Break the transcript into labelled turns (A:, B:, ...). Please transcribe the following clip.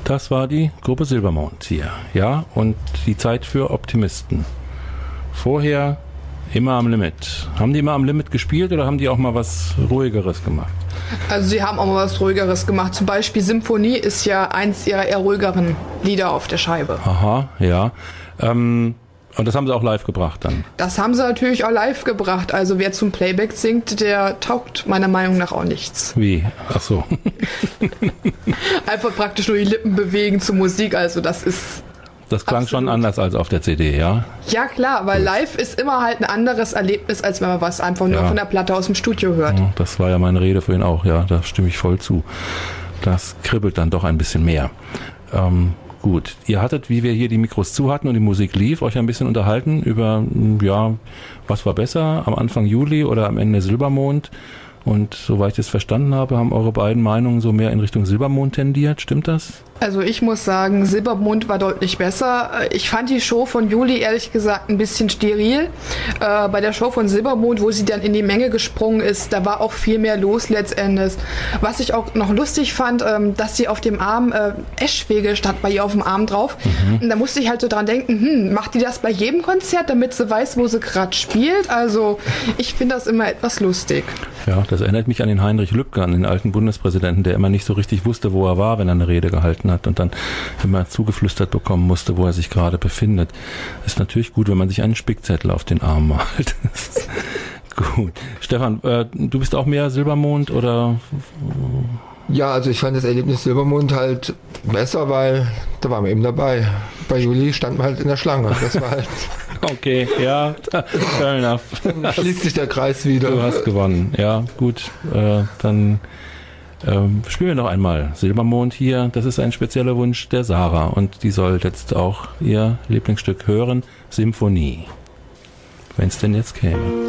A: Das war die Gruppe Silbermond hier. Ja, und die Zeit für Optimisten. Vorher immer am Limit. Haben die immer am Limit gespielt oder haben die auch mal was Ruhigeres gemacht?
B: Also sie haben auch mal was Ruhigeres gemacht. Zum Beispiel Symphonie ist ja eins ihrer eher ruhigeren Lieder auf der Scheibe.
A: Aha, ja. Und das haben sie auch live gebracht dann? Das
B: haben sie natürlich auch live gebracht. Also wer zum Playback singt, der taugt meiner Meinung nach auch nichts.
A: Wie? Ach so.
B: Einfach praktisch nur die Lippen bewegen zur Musik. Also das ist...
A: Das klang absolut schon anders als auf der CD, ja?
B: Ja klar, weil live ist immer halt ein anderes Erlebnis, als wenn man was einfach nur von der Platte aus dem Studio hört.
A: Ja, das war ja meine Rede vorhin auch, ja, da stimme ich voll zu. Das kribbelt dann doch ein bisschen mehr. Gut, ihr hattet, wie wir hier die Mikros zu hatten und die Musik lief, euch ein bisschen unterhalten über, ja, was war besser, am Anfang Juli oder am Ende Silbermond. Und soweit ich das verstanden habe, haben eure beiden Meinungen so mehr in Richtung Silbermond tendiert. Stimmt das?
B: Also ich muss sagen, Silbermond war deutlich besser. Ich fand die Show von Juli ehrlich gesagt ein bisschen steril. Bei der Show von Silbermond, wo sie dann in die Menge gesprungen ist, da war auch viel mehr los letztendlich. Was ich auch noch lustig fand, dass sie auf dem Arm Eschwege stand bei ihr auf dem Arm drauf. Und da musste ich halt so dran denken, macht die das bei jedem Konzert, damit sie weiß, wo sie gerade spielt? Also ich finde das immer etwas lustig.
A: Ja, das erinnert mich an den Heinrich Lübke, an den alten Bundespräsidenten, der immer nicht so richtig wusste, wo er war, wenn er eine Rede gehalten hat und dann immer zugeflüstert bekommen musste, wo er sich gerade befindet. Ist natürlich gut, wenn man sich einen Spickzettel auf den Arm malt. Gut. Stefan, du bist auch mehr Silbermond oder?
C: Ja, also ich fand das Erlebnis Silbermond halt besser, weil da waren wir eben dabei. Bei Juli standen wir halt in der Schlange. Das war halt...
A: Okay, ja, fair enough.
C: Dann schließt sich der Kreis wieder.
A: Du hast gewonnen. Ja, gut. Dann spielen wir noch einmal Silbermond hier. Das ist ein spezieller Wunsch der Sarah und die soll jetzt auch ihr Lieblingsstück hören, Symphonie. Wenn es denn jetzt käme.